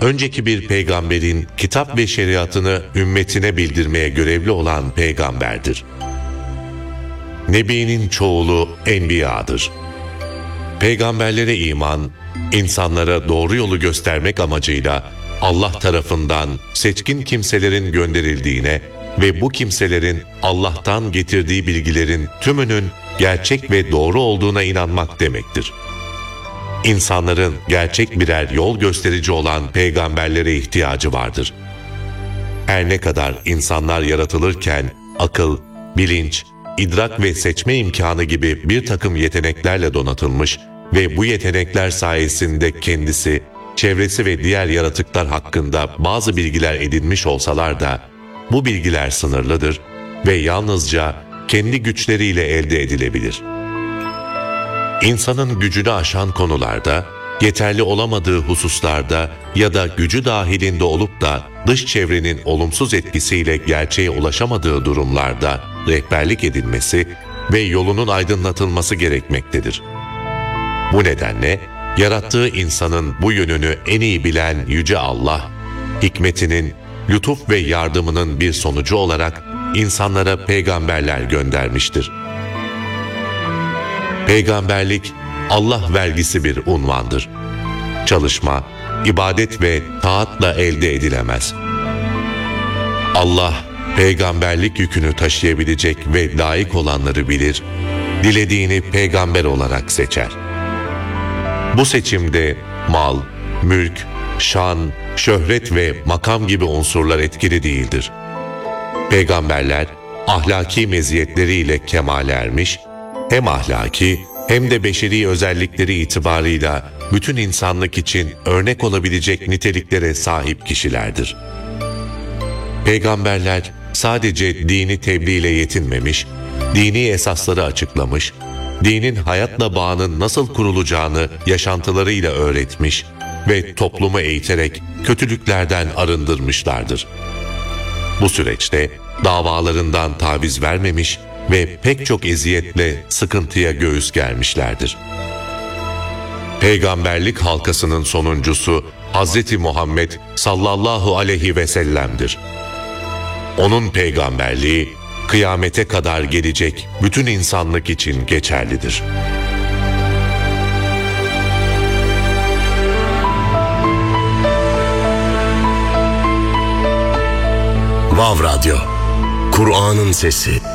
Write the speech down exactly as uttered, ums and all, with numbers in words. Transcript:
önceki bir peygamberin kitap ve şeriatını ümmetine bildirmeye görevli olan peygamberdir. Nebinin çoğulu enbiyadır. Peygamberlere iman, insanlara doğru yolu göstermek amacıyla Allah tarafından seçkin kimselerin gönderildiğine ve bu kimselerin Allah'tan getirdiği bilgilerin tümünün gerçek ve doğru olduğuna inanmak demektir. İnsanların gerçek birer yol gösterici olan peygamberlere ihtiyacı vardır. Her ne kadar insanlar yaratılırken akıl, bilinç, idrak ve seçme imkanı gibi bir takım yeteneklerle donatılmış ve bu yetenekler sayesinde kendisi, çevresi ve diğer yaratıklar hakkında bazı bilgiler edinmiş olsalar da, bu bilgiler sınırlıdır ve yalnızca kendi güçleriyle elde edilebilir. İnsanın gücünü aşan konularda, yeterli olamadığı hususlarda ya da gücü dahilinde olup da dış çevrenin olumsuz etkisiyle gerçeğe ulaşamadığı durumlarda rehberlik edilmesi ve yolunun aydınlatılması gerekmektedir. Bu nedenle yarattığı insanın bu yönünü en iyi bilen Yüce Allah, hikmetinin, lütuf ve yardımının bir sonucu olarak insanlara peygamberler göndermiştir. Peygamberlik, Allah vergisi bir unvandır. Çalışma, ibadet ve taatla elde edilemez. Allah, peygamberlik yükünü taşıyabilecek ve layık olanları bilir, dilediğini peygamber olarak seçer. Bu seçimde mal, mülk, şan, şöhret ve makam gibi unsurlar etkili değildir. Peygamberler, ahlaki meziyetleriyle kemale ermiş, hem ahlaki hem de beşeri özellikleri itibarıyla bütün insanlık için örnek olabilecek niteliklere sahip kişilerdir. Peygamberler sadece dini tebliğ ile yetinmemiş, dini esasları açıklamış, dinin hayatla bağının nasıl kurulacağını yaşantılarıyla öğretmiş ve toplumu eğiterek kötülüklerden arındırmışlardır. Bu süreçte davalarından taviz vermemiş ve pek çok eziyetle sıkıntıya göğüs germişlerdir. Peygamberlik halkasının sonuncusu Hazreti Muhammed sallallahu aleyhi ve sellem'dir. Onun peygamberliği kıyamete kadar gelecek bütün insanlık için geçerlidir. Vav Radyo, Kur'an'ın sesi.